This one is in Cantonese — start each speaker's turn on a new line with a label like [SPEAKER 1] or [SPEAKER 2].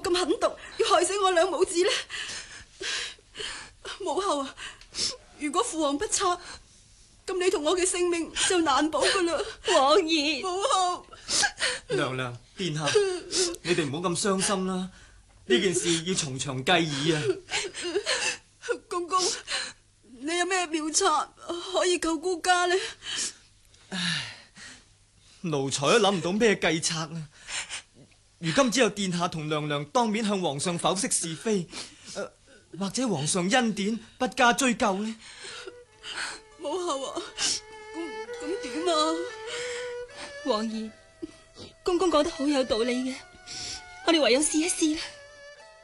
[SPEAKER 1] 惡咁狠毒，要害死我兩母子呢？母后啊，如果父王不測，咁你同我嘅性命就難保噶啦。
[SPEAKER 2] 王兒，
[SPEAKER 1] 母后，
[SPEAKER 3] 娘娘殿下，你哋唔好咁傷心啦，呢件事要從長計議啊。
[SPEAKER 1] 公公，你有咩妙策可以救孤家呢？
[SPEAKER 3] 奴才都諗唔到咩計策啊！如今只有殿下同娘娘當面向皇上剖析是非，或者皇上恩典不加追究呢？
[SPEAKER 1] 母后啊，咁點啊？
[SPEAKER 2] 王兒，公公講得好有道理嘅，我哋唯有試一試啦。